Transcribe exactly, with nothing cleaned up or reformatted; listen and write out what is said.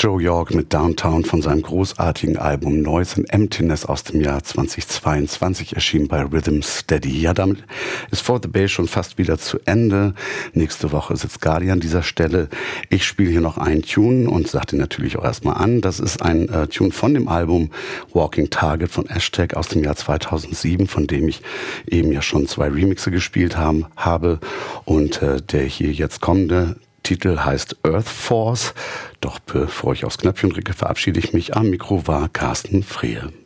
Joe York mit Downtown von seinem großartigen Album Noise and Emptiness aus dem Jahr zweitausendzweiundzwanzig erschienen bei Rhythm Steady. Ja, damit ist For the Bass schon fast wieder zu Ende. Nächste Woche sitzt Gardi an dieser Stelle. Ich spiele hier noch einen Tune und sage den natürlich auch erstmal an. Das ist ein äh, Tune von dem Album Walking Target von Ashtag aus dem Jahr zweitausendsieben, von dem ich eben ja schon zwei Remixe gespielt haben, habe. Und äh, der hier jetzt kommende Titel heißt Earth Force. Doch bevor ich aufs Knöpfchen drücke, verabschiede ich mich. Am Mikro war Carsten Frehe.